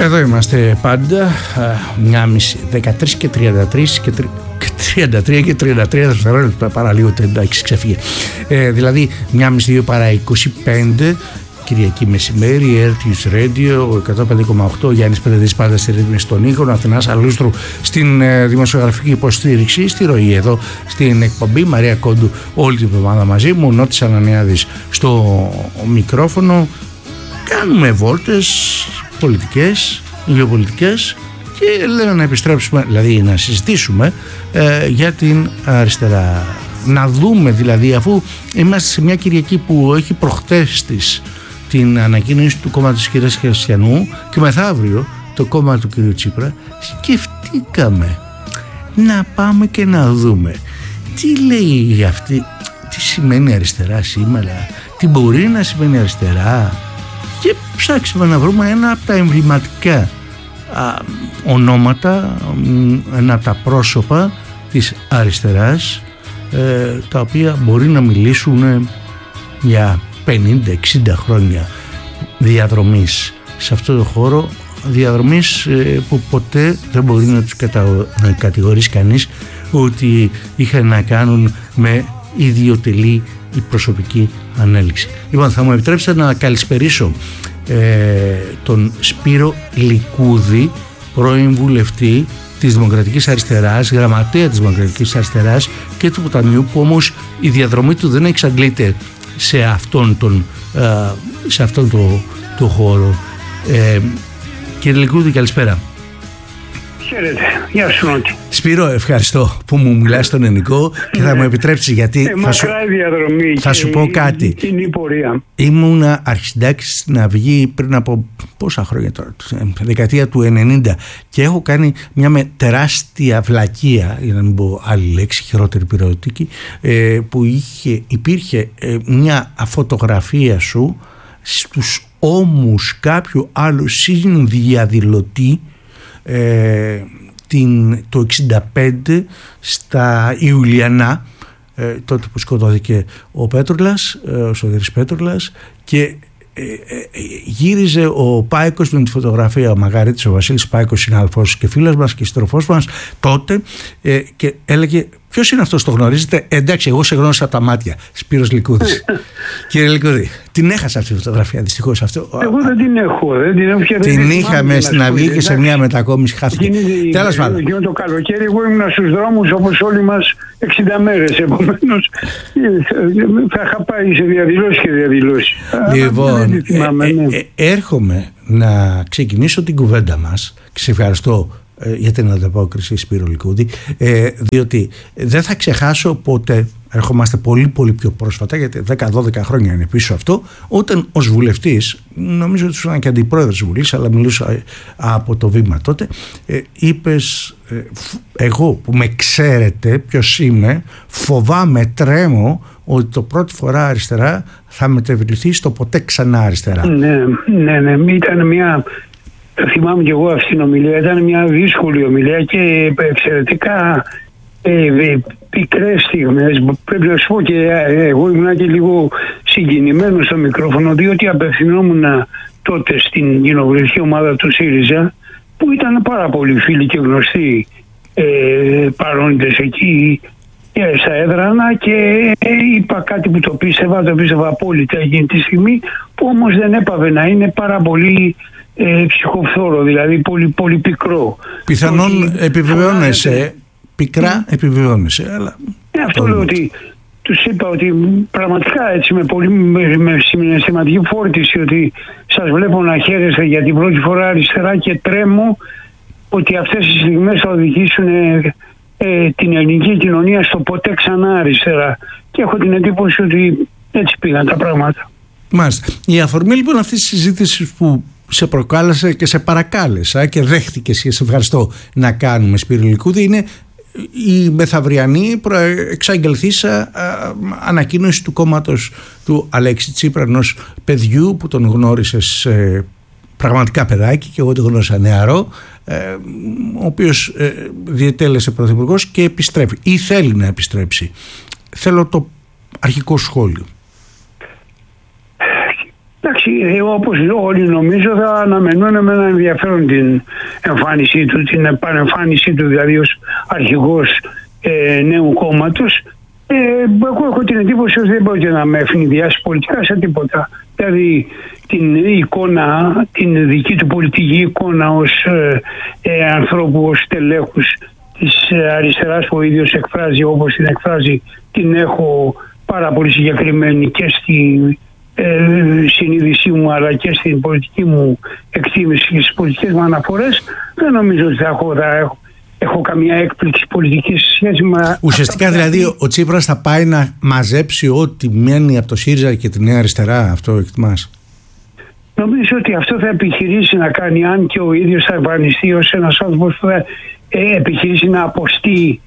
Εδώ είμαστε πάντα 1.30, 13 και 33 και 33 και 33 δευτερόλεπτα, παραλίγο, εντάξει, ξεφύγε. Δηλαδή 1.30-2 παρά 25, Κυριακή μεσημέρι, RTUS Radio 105,8, Γιάννης Πελεδής πάντα στη ρύθμιση των ήχων, Αθηνάς Αλούστρου στην δημοσιογραφική υποστήριξη, στη ροή εδώ στην εκπομπή, Μαρία Κόντου όλη την εβδομάδα μαζί μου, Νότης Ανανιάδης στο μικρόφωνο. Κάνουμε βόλτες πολιτικές, γεωπολιτικές και λέμε να επιστρέψουμε, δηλαδή να συζητήσουμε για την αριστερά. Να δούμε δηλαδή, αφού είμαστε σε μια Κυριακή που έχει προχτές της την ανακοίνωση του κόμματος της κυρίας Χριστιανού και μεθαύριο το κόμμα του κυρίου Τσίπρα, σκεφτήκαμε να πάμε και να δούμε τι λέει αυτή, τι σημαίνει αριστερά σήμερα, τι μπορεί να σημαίνει αριστερά, και ψάξουμε να βρούμε ένα από τα εμβληματικά ονόματα, ένα από τα πρόσωπα της αριστεράς, τα οποία μπορεί να μιλήσουν για 50-60 χρόνια διαδρομής σε αυτό το χώρο, διαδρομής που ποτέ δεν μπορεί να τους κατηγορήσει κανείς ότι είχαν να κάνουν με ιδιωτελή η προσωπική ανέλυξη. Λοιπόν, θα μου επιτρέψετε να καλησπερίσω τον Σπύρο Λικούδη, πρώην βουλευτή της Δημοκρατικής Αριστεράς, γραμματέα της Δημοκρατικής Αριστεράς και του Ποταμιού, που όμως η διαδρομή του δεν εξαντλείται σε αυτόν το χώρο. Κύριε Λικούδη, καλησπέρα. Χαίρετε, γεια σου Νότι. Σπύρο, ευχαριστώ που μου μιλάς στον ελληνικό και θα μου επιτρέψεις, γιατί θα σου πω κάτι. Κοινή πορεία. Ήμουνα αρχισυντάξης στην Αυγή πριν από πόσα χρόνια τώρα, δεκαετία του 90, και έχω κάνει μια τεράστια βλακεία, για να μην πω άλλη λέξη, χειρότερη πυροδοτική, που υπήρχε μια φωτογραφία σου στους ώμους κάποιου άλλου συνδιαδηλωτή το 65 στα Ιουλιανά, τότε που σκοτώθηκε ο Πέτρουλας, ο Σωτήρης Πέτρουλας, και γύριζε ο Πάικος με τη φωτογραφία, ο Μαγαρίτης, ο Βασίλης Πάικος, συνάδελφος και φίλος μας και συντροφός μας τότε, και έλεγε: ποιος είναι αυτός, το γνωρίζετε? Εντάξει, εγώ σε γνώρισα από τα μάτια. Σπύρος Λικούδης. Κύριε Λικούδη, την έχασα αυτή τη φωτογραφία, δυστυχώς. Εγώ δεν την έχω. Την είχαμε στην Αυγή και σε μια μετακόμιση χάθηκε. Τέλος πάντων. Το καλοκαίρι εγώ ήμουν στους δρόμους όπως όλοι μας 60 μέρες. Επομένως θα είχα πάει σε διαδηλώσεις και διαδηλώσεις. Λοιπόν, έρχομαι να ξεκινήσω την κουβέντα μας και σε ευχαριστώ για την ανταπόκριση, Σπύρο Λικούδη, διότι δεν θα ξεχάσω ποτέ, ερχόμαστε πολύ πολύ πιο πρόσφατα, γιατί 10-12 χρόνια είναι πίσω αυτό, όταν ως βουλευτής, νομίζω ότι ήσουν και αντιπρόεδρος της Βουλής, αλλά μιλούσα από το βήμα τότε, είπες: εγώ που με ξέρετε ποιος είμαι, φοβάμαι, τρέμω ότι το πρώτη φορά αριστερά θα μετεβληθεί στο ποτέ ξανά αριστερά. Ναι, ήταν μια... Θυμάμαι και εγώ αυτή την ομιλία, ήταν μια δύσκολη ομιλία και εξαιρετικά πικρές στιγμές. Πρέπει να σου πω, και εγώ ήμουν και λίγο συγκινημένος στο μικρόφωνο, διότι απευθυνόμουν τότε στην κοινοβουλευτική ομάδα του ΣΥΡΙΖΑ, που ήταν πάρα πολλοί φίλοι και γνωστοί παρόντες εκεί στα έδρανα, και είπα κάτι που το πίστευα απόλυτα εκείνη τη στιγμή, που όμως δεν έπαβε να είναι πάρα πολύ ψυχοφθόρο, δηλαδή πολύ, πολύ πικρό. Πιθανόν επιβεβαιώνεσαι, πικρά επιβεβαιώνεσαι, αλλά... Αυτό λέω, ότι τους είπα ότι πραγματικά έτσι με συναισθηματική φόρτιση, ότι σας βλέπω να χαίρεστε για την πρώτη φορά αριστερά και τρέμω ότι αυτές οι στιγμές θα οδηγήσουν την ελληνική κοινωνία στο ποτέ ξανά αριστερά, και έχω την εντύπωση ότι έτσι πήγαν τα πράγματα. Μάλιστα. Η αφορμή λοιπόν αυτής της συζήτησης που σε προκάλεσε και σε παρακάλεσα και δέχτηκες, και σε ευχαριστώ, να κάνουμε, Σπύρο Λικούδη, είναι η μεθαυριανή εξαγγελθήσα ανακοίνωση του κόμματος του Αλέξη Τσίπρα, ενός παιδιού που τον γνώρισες πραγματικά παιδάκι, και εγώ τον γνώρισα νεαρό, ο οποίος διετέλεσε πρωθυπουργός και επιστρέφει ή θέλει να επιστρέψει. Θέλω το αρχικό σχόλιο. Εντάξει, όπως όλοι νομίζω θα αναμενούν με ένα ενδιαφέρον την εμφάνισή του, την επανεμφάνισή του δηλαδή ως αρχηγός νέου κόμματος. Εγώ έχω την εντύπωση ότι δεν μπορεί να με ευνηδιάσει πολιτικά σε τίποτα. Δηλαδή την εικόνα, την δική του πολιτική εικόνα ως ανθρώπου, ως τελέχους της αριστεράς που ο ίδιος εκφράζει όπως την εκφράζει, την έχω πάρα πολύ συγκεκριμένη και στη συνείδησή μου αλλά και στην πολιτική μου εκτίμηση και στις πολιτικές μου αναφορές. Δεν νομίζω ότι έχω καμία έκπληξη πολιτική σε σχέση με... Ουσιαστικά δηλαδή ο Τσίπρας θα πάει να μαζέψει ό,τι μένει από το ΣΥΡΙΖΑ και τη Νέα Αριστερά, αυτό εκτιμάς? Νομίζω ότι αυτό θα επιχειρήσει να κάνει, αν και ο ίδιος θα εμφανιστεί ως ένας άνθρωπος που θα επιχειρήσει να αποστεί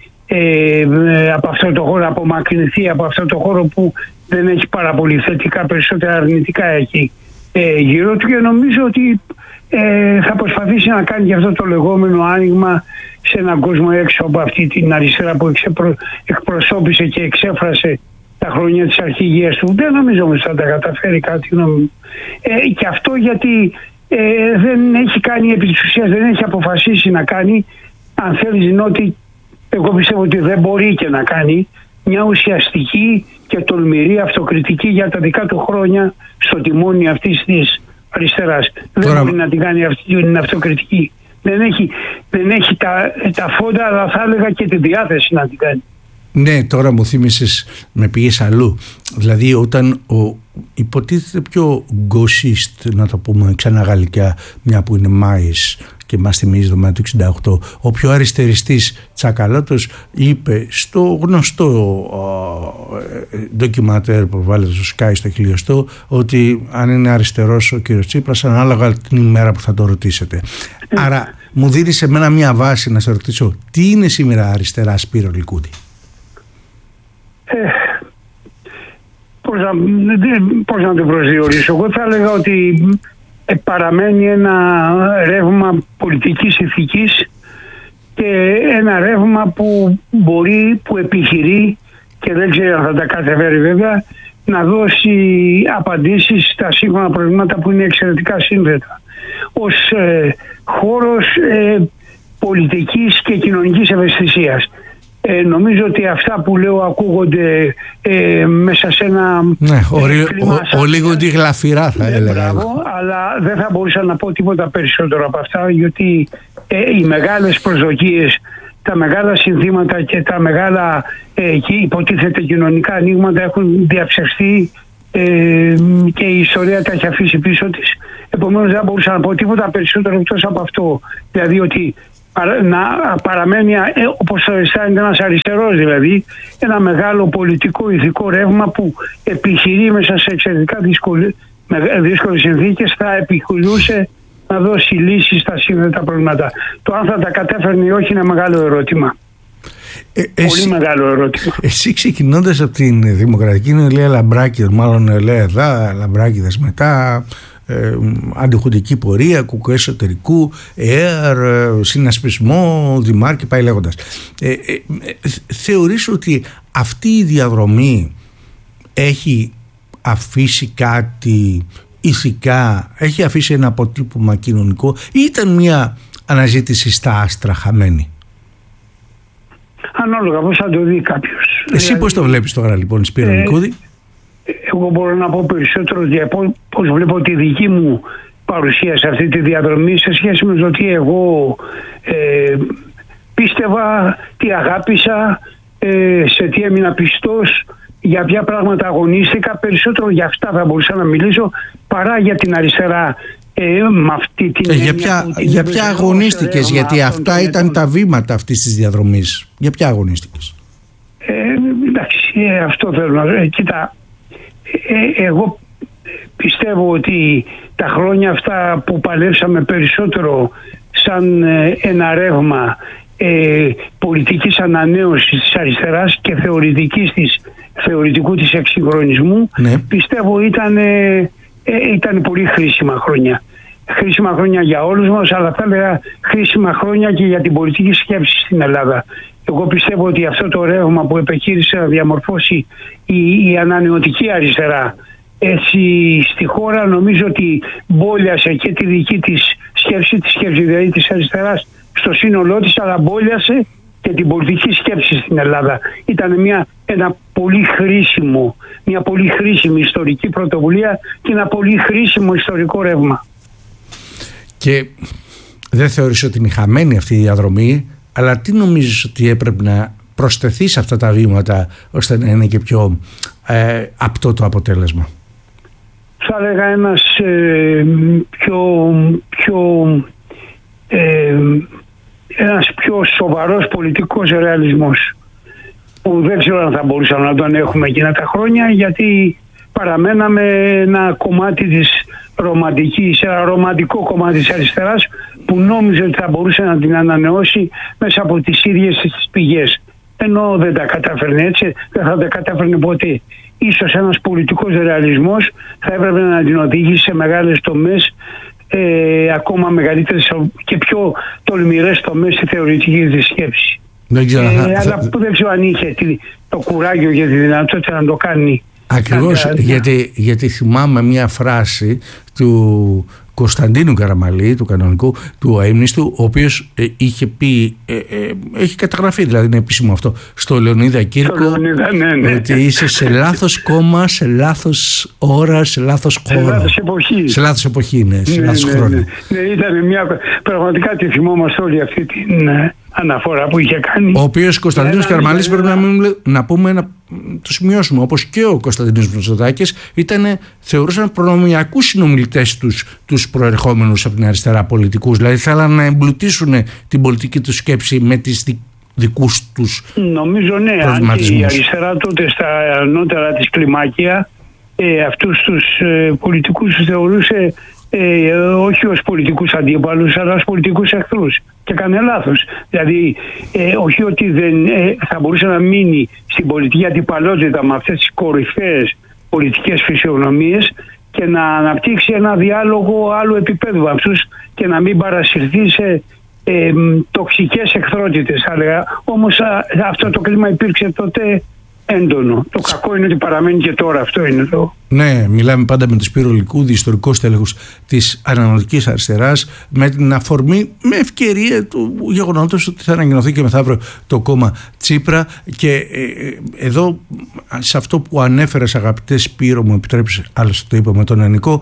από αυτό το χώρο, απομακρυνθεί από αυτό το χώρο που δεν έχει πάρα πολύ θετικά, περισσότερα αρνητικά εκεί γύρω του, και νομίζω ότι θα προσπαθήσει να κάνει και αυτό το λεγόμενο άνοιγμα σε έναν κόσμο έξω από αυτή την αριστερά που εκπροσώπησε και εξέφρασε τα χρόνια της αρχηγίας του. Δεν νομίζω όμως θα τα καταφέρει κάτι. Και αυτό γιατί δεν έχει κάνει επί της ουσίας, δεν έχει αποφασίσει να κάνει, αν θέλει ότι εγώ πιστεύω ότι δεν μπορεί και να κάνει μια ουσιαστική και τολμηρή αυτοκριτική για τα δικά του χρόνια στο τιμόνι αυτής της αριστεράς. Δεν μπορεί να την κάνει αυτή την αυτοκριτική. Δεν έχει τα φόντα, αλλά θα έλεγα και τη διάθεση να την κάνει. Ναι, τώρα μου θύμισες, με πήγες αλλού. Δηλαδή όταν ο υποτίθεται πιο γκοσίστ, να το πούμε ξανά γαλλικά, μια που είναι Μάης και μας θυμίζει το του 68, ο πιο αριστεριστής Τσακαλώτος είπε στο γνωστό ντοκιματέρ που βάλετε στο Sky στο χιλιοστό, ότι αν είναι αριστερός ο κύριος Τσίπρας, ανάλογα την ημέρα που θα το ρωτήσετε. Άρα μου δίνεις εμένα μια βάση να σε ρωτήσω, τι είναι σήμερα αριστερά, Σπύρο Λικούτη? Πώς να το προσδιορίσω? Εγώ θα έλεγα ότι παραμένει ένα ρεύμα πολιτικής ηθικής και ένα ρεύμα που επιχειρεί, και δεν ξέρω αν θα τα καταφέρει βέβαια, να δώσει απαντήσεις στα σύγχρονα προβλήματα που είναι εξαιρετικά σύνδετα. Ως χώρος πολιτικής και κοινωνικής ευαισθησίας. Νομίζω ότι αυτά που λέω ακούγονται μέσα σε ένα... Ναι, ολίγοντι γλαφυρά θα έλεγα. Αλλά δεν θα μπορούσα να πω τίποτα περισσότερο από αυτά, γιατί οι μεγάλες προσδοκίες, τα μεγάλα συνθήματα και τα μεγάλα και υποτίθεται κοινωνικά ανοίγματα έχουν διαψευστεί και η ιστορία τα έχει αφήσει πίσω της. Επομένως δεν μπορούσα να πω τίποτα περισσότερο εκτός από αυτό. Δηλαδή ότι να παραμένει, όπως το αισθάνεται ένας αριστερός, δηλαδή ένα μεγάλο πολιτικό ηθικό ρεύμα που επιχειρεί μέσα σε εξαιρετικά δύσκολες συνθήκες, θα επιχειρούσε να δώσει λύσεις στα σύνδετα προβλήματα. Το αν θα τα κατέφερνε ή όχι είναι μεγάλο ερώτημα. Πολύ μεγάλο ερώτημα. Εσύ ξεκινώντας από την Δημοκρατική Νεολαία Λαμπράκηδας, μάλλον Νεολαία Εδά, Λαμπράκηδας μετά, αντιχουντική πορεία, κουκουέ εσωτερικού, ΕΕΡ, συνασπισμό, Δημάρ και πάει λέγοντας. Θεωρείς ότι αυτή η διαδρομή έχει αφήσει κάτι ηθικά, έχει αφήσει ένα αποτύπωμα κοινωνικό, ή ήταν μια αναζήτηση στα άστρα χαμένη? Ανάλογα πώς θα το δει κάποιος. Εσύ πώς το βλέπεις τώρα λοιπόν, Σπύρο Λικούδη? Εγώ μπορώ να πω περισσότερο για πώς βλέπω τη δική μου παρουσία σε αυτή τη διαδρομή σε σχέση με το τι εγώ πίστευα, τι αγάπησα, σε τι έμεινα πιστός, για ποια πράγματα αγωνίστηκα. Περισσότερο για αυτά θα μπορούσα να μιλήσω παρά για την αριστερά. Με αυτή την για ποια αγωνίστηκες, γιατί αυτά ήταν τα βήματα αυτής της διαδρομής? Για ποια αγωνίστηκες? Εντάξει, αυτό θέλω να... Κοίτα, εγώ πιστεύω ότι τα χρόνια αυτά που παλέψαμε περισσότερο σαν ένα ρεύμα πολιτικής ανανέωσης της αριστεράς και θεωρητικού της εξυγχρονισμού, ναι, πιστεύω ήταν πολύ χρήσιμα χρόνια. Χρήσιμα χρόνια για όλους μας, αλλά θα έλεγα χρήσιμα χρόνια και για την πολιτική σκέψη στην Ελλάδα. Εγώ πιστεύω ότι αυτό το ρεύμα που επιχείρησε να διαμορφώσει η ανανεωτική αριστερά έτσι στη χώρα. Νομίζω ότι μπόλιασε και τη δική της σκέψη, τη σκέψη δηλαδή της αριστεράς στο σύνολό της, αλλά μπόλιασε και την πολιτική σκέψη στην Ελλάδα. Ήταν μια πολύ χρήσιμη ιστορική πρωτοβουλία και ένα πολύ χρήσιμο ιστορικό ρεύμα. Και δεν θεωρείς ότι είναι χαμένη αυτή η διαδρομή, αλλά τι νομίζεις ότι έπρεπε να προσθεθεί σε αυτά τα βήματα ώστε να είναι και πιο απτό το αποτέλεσμα? Θα έλεγα ένας πιο σοβαρός πολιτικός ρεαλισμός, που δεν ξέρω αν θα μπορούσαμε να τον έχουμε εκείνα τα χρόνια, γιατί παραμέναμε ένα κομμάτι της ρομαντικής, ένα ρομαντικό κομμάτι της αριστεράς, που νόμιζε ότι θα μπορούσε να την ανανεώσει μέσα από τις ίδιες τις πηγές. Ενώ δεν τα κατάφερνε έτσι, δεν θα τα κατάφερνε ποτέ. Ίσως ένας πολιτικός ρεαλισμός θα έπρεπε να την οδηγήσει σε μεγάλες τομές, ακόμα μεγαλύτερες και πιο τολμηρές τομές στη θεωρητική της σκέψη. Αλλά δεν ξέρω αν είχε το κουράγιο και τη δυνατότητα να το κάνει. Ακριβώς, γιατί θυμάμαι μια φράση του Κωνσταντίνου Καραμαλή, του κανονικού, του αείμνηστου, ο οποίος είχε πει, έχει καταγραφεί, δηλαδή είναι επίσημο αυτό, στο Λεωνίδα Κύρκο, ότι είσαι σε λάθος κόμμα, σε λάθος ώρα, σε λάθος χώρο. Σε λάθος εποχή. Σε λάθος εποχή, ναι, σε λάθος χρόνο. Ναι, ήταν πραγματικά τη θυμόμαστε όλη αυτή την αναφορά που είχε κάνει. Ο οποίος Κωνσταντίνος Καραμαλής, πρέπει να πούμε, να το σημειώσουμε, όπως και ο Κωνσταντίνος Μητσοτάκης, θεωρούσαν προνομιακούς συνομιλητές τους προερχόμενους από την αριστερά πολιτικούς. Δηλαδή θέλαν να εμπλουτίσουν την πολιτική τους σκέψη με τις δικούς τους προβληματισμούς. Νομίζω ναι, αν και η αριστερά τότε στα ανώτερα της κλιμάκια αυτούς τους πολιτικούς τους θεωρούσε όχι ως πολιτικούς αντίπαλους, αλλά ως πολιτικούς εχθρούς. Και έκανε λάθος. Δηλαδή, όχι ότι δεν θα μπορούσε να μείνει στην πολιτική αντιπαλότητα με αυτές τις κορυφαίες πολιτικές φυσιογνωμίες και να αναπτύξει ένα διάλογο άλλου επίπεδου με αυτούς και να μην παρασυρθεί σε τοξικές εχθρότητες. Όμως αυτό το κλίμα υπήρξε τότε έντονο. Το κακό είναι ότι παραμένει και τώρα, αυτό είναι το. Ναι, μιλάμε πάντα με τον Σπύρο Λικούδη, ιστορικός τέλεχος της ανανεωτικής αριστεράς, με την αφορμή, με ευκαιρία του γεγονότος ότι θα ανακοινωθεί και μεθαύριο το κόμμα Τσίπρα. Και εδώ, σε αυτό που ανέφερες, αγαπητέ Σπύρο, μου επιτρέψεις, άλλωστε το είπα με τον Ενικό,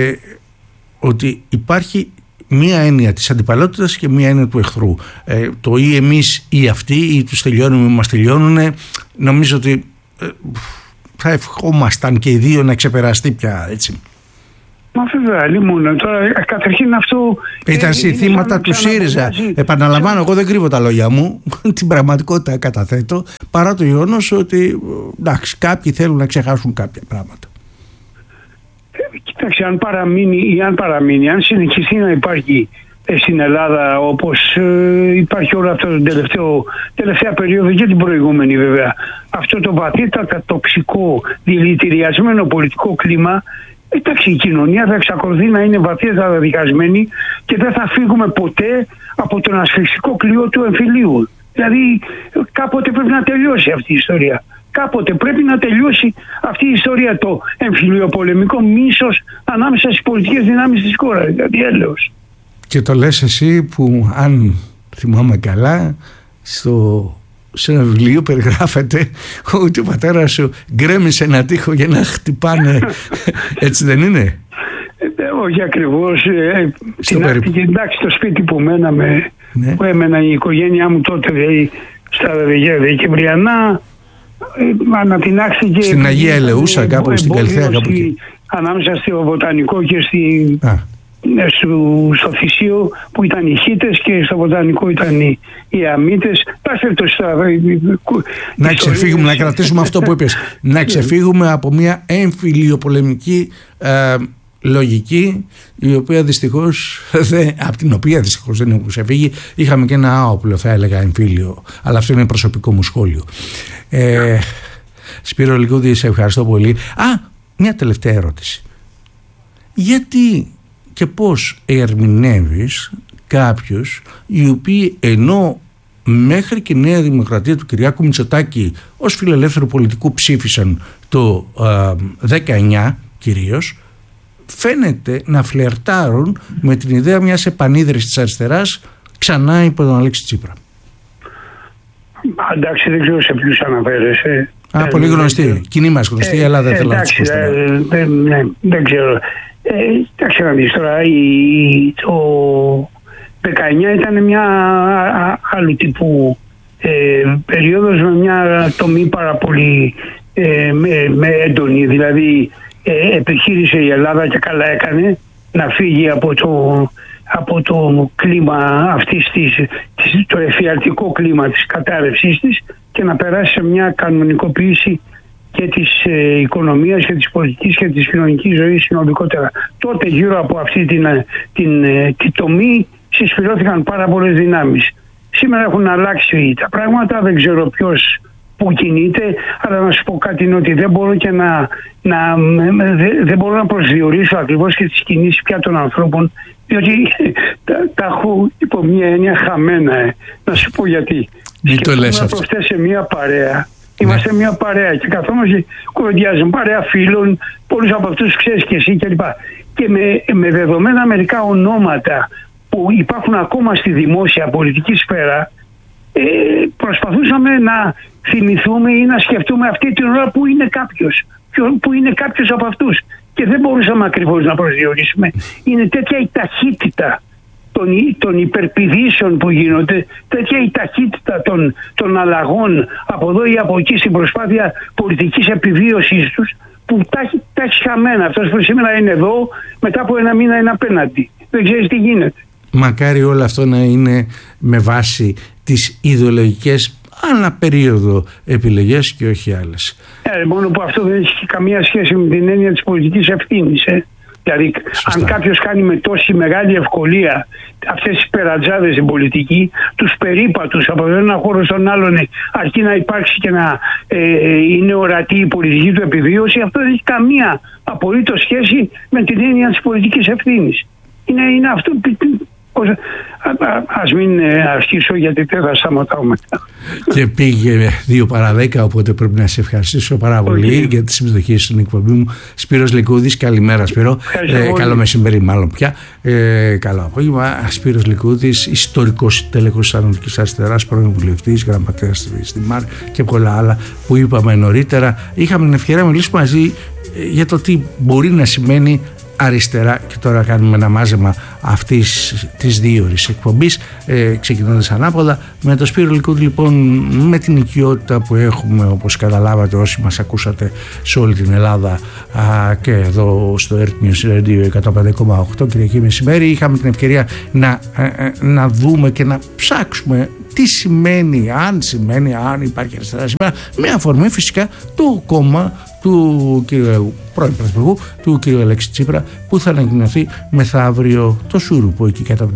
ότι υπάρχει μία έννοια της αντιπαλότητας και μία έννοια του εχθρού. Το ή εμείς ή αυτοί, ή τους τελειώνουμε ή μας τελειώνουν, νομίζω ότι θα ευχόμασταν και οι δύο να ξεπεραστεί πια, έτσι. Μα βέβαια, λίμωνα. Τώρα καταρχήν αυτό ήταν συνθήματα του ΣΥΡΙΖΑ. Επαναλαμβάνω, εγώ δεν κρύβω τα λόγια μου, την πραγματικότητα καταθέτω, παρά το γεγονός ότι εντάξει, κάποιοι θέλουν να ξεχάσουν κάποια πράγματα. Κοιτάξτε, αν συνεχιστεί να υπάρχει στην Ελλάδα όπως υπάρχει όλο αυτό το τελευταία περίοδο και την προηγούμενη βέβαια, αυτό το βαθύτατα τοξικό δηλητηριασμένο πολιτικό κλίμα, εντάξει, η κοινωνία θα εξακολουθεί να είναι βαθύτατα διχασμένη και δεν θα φύγουμε ποτέ από τον ασφυξικό κλειό του εμφυλίου. Δηλαδή κάποτε πρέπει να τελειώσει αυτή η ιστορία. Κάποτε πρέπει να τελειώσει αυτή η ιστορία, το εμφυλιοπολεμικό μίσος ανάμεσα στις πολιτικές δυνάμεις της χώρας. Δηλαδή έλεος. Και το λες εσύ που, αν θυμάμαι καλά, σε ένα βιβλίο περιγράφεται ότι ο πατέρας σου γκρέμισε ένα τοίχο για να χτυπάνε. Έτσι δεν είναι? Όχι ακριβώς. Εντάξει, το σπίτι που μέναμε, ναι, που έμενα η οικογένειά μου τότε, δηλαδή στα Δεκεμβριανά, ανατινάχθηκε στην Αγία Ελεούσα, κάπου στην Καλυθέα, κάπου εκεί, ανάμεσα στο Βοτανικό και στο Θησίο που ήταν οι Χίτες και στο Βοτανικό ήταν οι Αμίτες. Να ξεφύγουμε, να κρατήσουμε αυτό που είπες, να ξεφύγουμε από μια εμφυλιοπολεμική λογική, η οποία δυστυχώς από την οποία δυστυχώς δεν έχουμε ξεφύγει. Είχαμε και ένα άοπλο, θα έλεγα, εμφύλιο, αλλά αυτό είναι προσωπικό μου σχόλιο. Σπύρο Λικούδη, σε ευχαριστώ πολύ. Μια τελευταία ερώτηση. Γιατί και πώς ερμηνεύεις κάποιους οι οποίοι, ενώ μέχρι και η Νέα Δημοκρατία του Κυριάκου Μητσοτάκη ως φιλελεύθερου πολιτικού ψήφισαν το 19 κυρίως, φαίνεται να φλερτάρουν με την ιδέα μιας επανίδρυσης της αριστεράς ξανά υπό τον Αλέξη Τσίπρα. Εντάξει, δεν ξέρω σε ποιους αναφέρεσαι. Πολύ γνωστή. Κοινή μας γνωστή, αλλά δεν θέλω να τις πω. Δεν ξέρω. Εντάξει, να δεις τώρα, το 19 ήταν μια άλλου τύπου περίοδος με μια τομή πάρα πολύ με έντονη. Δηλαδή επιχείρησε η Ελλάδα και καλά έκανε να φύγει από το κλίμα αυτής το εφιαλτικό κλίμα της κατάρρευσής της και να περάσει σε μια κανονικοποίηση και της οικονομίας και της πολιτικής και της κοινωνικής ζωής συνολικότερα. Τότε γύρω από αυτή την τομή συσφυρώθηκαν πάρα πολλές δυνάμεις. Σήμερα έχουν αλλάξει τα πράγματα, δεν ξέρω ποιος που κινείται, αλλά να σου πω κάτι είναι ότι δεν μπορώ και δεν μπορώ να προσδιορίσω ακριβώς και τις κινήσεις πια των ανθρώπων, διότι τα έχω υπό μια έννοια χαμένα. Να σου πω γιατί. Σκεφτόμαστε προχτές σε μια παρέα. Είμαστε μια παρέα και καθόμαστε, κουβεντιάζουμε, παρέα φίλων, πολλούς από αυτούς ξέρεις και εσύ κλπ. Και με δεδομένα μερικά ονόματα που υπάρχουν ακόμα στη δημόσια πολιτική σφαίρα, προσπαθούσαμε να θυμηθούμε ή να σκεφτούμε αυτή την ώρα που είναι κάποιος από αυτούς. Και δεν μπορούσαμε ακριβώς να προσδιορίσουμε. Είναι τέτοια η ταχύτητα των υπερπηδήσεων που γίνονται, τέτοια η ταχύτητα των αλλαγών από εδώ ή από εκεί στην προσπάθεια πολιτικής επιβίωσης τους, που τα έχει χαμένα. Αυτός που σήμερα είναι εδώ, μετά από ένα μήνα είναι απέναντι. Δεν ξέρεις τι γίνεται. Μακάρι όλο αυτό να είναι με βάση τις ιδεολογικές αναπερίοδο επιλογές και όχι άλλες. Μόνο που αυτό δεν έχει καμία σχέση με την έννοια της πολιτικής ευθύνης. Δηλαδή, σωστά. Αν κάποιος κάνει με τόση μεγάλη ευκολία αυτές τις περατζάδες στην πολιτική, τους περίπατους από τον ένα χώρο στον άλλον, αρκεί να υπάρξει και να είναι ορατή η πολιτική του επιβίωση, αυτό δεν έχει καμία απολύτως σχέση με την έννοια της πολιτικής ευθύνης. Είναι αυτό. Ας μην αρχίσω γιατί δεν θα σταματάω μετά. Και πήγε 2 παρά 10, οπότε πρέπει να σε ευχαριστήσω πάρα πολύ για τη συμμετοχή στην εκπομπή μου. Σπύρος Λικούδης, καλημέρα Σπύρο. Καλό μεσημέρι μάλλον πια. Καλό απόγευμα. Σπύρος Λικούδης, ιστορικός τέλεχος της Ανατολικής Αριστεράς, πρώην βουλευτής, γραμματέας στη ΜΑΡ και πολλά άλλα που είπαμε νωρίτερα. Είχαμε την ευκαιρία να μιλήσουμε μαζί για το τι μπορεί να σημαίνει αριστερά και τώρα κάνουμε ένα μάζεμα αυτής της 2 ώρες εκπομπής, ξεκινώντας ανάποδα με το Σπύρο Λικούδη. Λοιπόν, με την οικειότητα που έχουμε, όπως καταλάβατε όσοι μας ακούσατε σε όλη την Ελλάδα και εδώ στο Earth News Radio 105,8 Κυριακή μεσημέρι, είχαμε την ευκαιρία να δούμε και να ψάξουμε τι σημαίνει, αν υπάρχει αριστερά σήμερα, με αφορμή φυσικά το κόμμα του πρώην Πρωθυπουργού, του κ. Αλέξη Τσίπρα, που θα ανακοινωθεί μεθαύριο το Σούρουπο εκεί κατά